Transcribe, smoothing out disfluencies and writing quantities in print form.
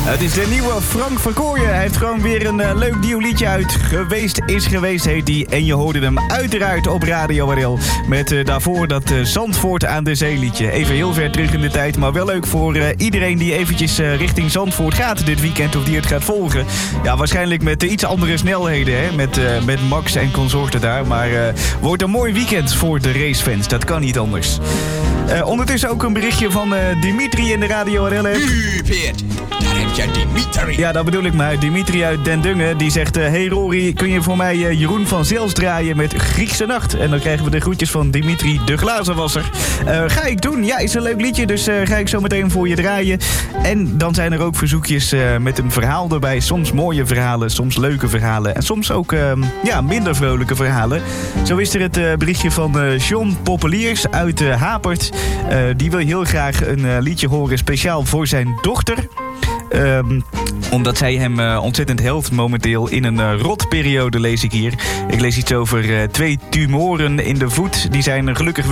Het is de nieuwe Frank Verkooyen. Hij heeft gewoon weer een leuk nieuw liedje uit. Geweest is geweest heet die. En je hoorde hem uiteraard op Radio RL. Met daarvoor dat Zandvoort aan de Zee liedje. Even heel ver terug in de tijd. Maar wel leuk voor iedereen die eventjes richting Zandvoort gaat dit weekend. Of die het gaat volgen. Ja, waarschijnlijk met iets andere snelheden. Hè? Met Max en consorten daar. Maar wordt een mooi weekend voor de racefans. Dat kan niet anders. Ondertussen ook een berichtje van Dimitri in de Radio RL. Peert, daar heb je Dimitri. Ja, dat bedoel ik maar. Dimitri uit Den Dungen, die zegt... hey Rory, kun je voor mij Jeroen van Zels draaien met Griekse Nacht? En dan krijgen we de groetjes van Dimitri de Glazenwasser. Ga ik doen. Ja, is een leuk liedje, dus ga ik zo meteen voor je draaien. En dan zijn er ook verzoekjes met een verhaal erbij. Soms mooie verhalen, soms leuke verhalen. En soms ook minder vrolijke verhalen. Zo is er het berichtje van John Poppeliers uit Hapert. Die wil heel graag een liedje horen speciaal voor zijn dochter. Omdat zij hem ontzettend helpt momenteel in een rotperiode, lees ik hier. Ik lees iets over 2 tumoren in de voet. Die zijn gelukkig